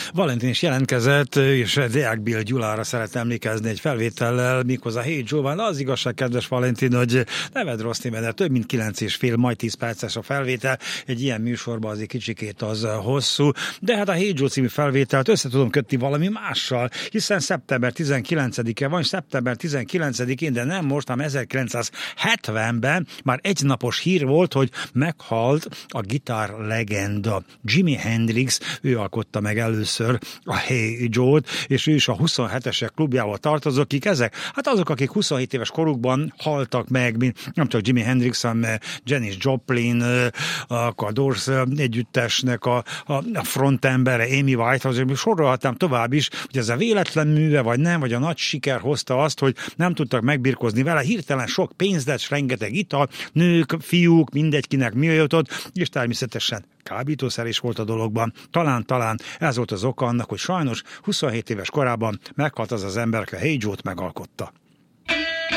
Valentin is jelentkezett, és Deák Bill Gyulára szeret emlékezni egy felvétellel, méghozzá Hey Joe-val. De az igazság, kedves Valentin, hogy neved rossz néven, de több mint 9,5, majd 10 perces a felvétel. Egy ilyen műsorban azért kicsikét az hosszú. De hát a Hey Joe című felvételt össze tudom kötni valami mással, hiszen szeptember 19-e van, szeptember 19-én, de nem most, hanem 1970-ben már egynapos hír volt, hogy meghalt a gitár legenda. Jimi Hendrix, ő alkotta meg először a Hey Joe-t, és ő is a 27-esek klubjával tartozik, akik ezek? Hát azok, akik 27 éves korukban haltak meg, mint nem csak Jimi Hendrix, hanem Janis Joplin, a Doors együttesnek a frontembere, Amy Whitehouse, és sorolhatnám tovább is, hogy ez a véletlen műve, vagy nem, vagy a nagy siker hozta azt, hogy nem tudtak megbirkózni vele, hirtelen sok pénz lett, rengeteg ital, nők, fiúk, mindegykinek mi jutott, és természetesen kábítószer is volt a dologban. Talán ez volt az oka annak, hogy sajnos 27 éves korában meghalt az az ember, aki a Hey Joe-t megalkotta.